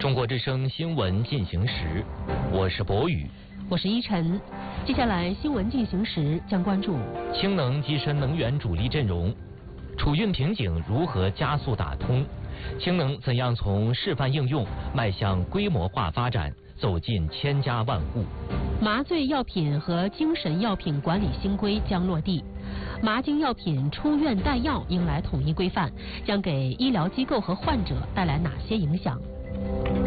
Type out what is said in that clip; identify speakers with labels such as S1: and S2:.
S1: 中国之声新闻进行时，我是博宇，
S2: 我是依晨。接下来新闻进行时将关注
S1: 氢能跻身能源主力阵容，储运瓶颈如何加速打通？氢能怎样从示范应用迈向规模化发展，走进千家万户？
S2: 麻醉药品和精神药品管理新规将落地，麻精药品出院带药迎来统一规范，将给医疗机构和患者带来哪些影响？